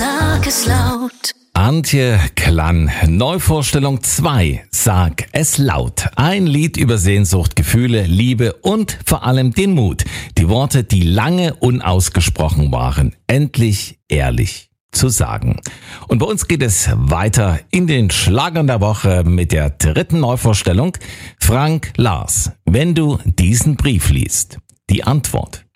Sag es laut. Antje Klann, Neuvorstellung 2, Sag es laut. Ein Lied über Sehnsucht, Gefühle, Liebe und vor allem den Mut. Die Worte, die lange unausgesprochen waren, endlich ehrlich zu sagen. Und bei uns geht es weiter in den Schlagern der Woche mit der 3. Neuvorstellung. Frank Lars, wenn du diesen Brief liest. Die Antwort.